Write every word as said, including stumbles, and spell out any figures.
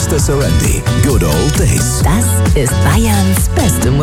Meister Serenity. Good Old Days. Das ist Bayerns beste Musik.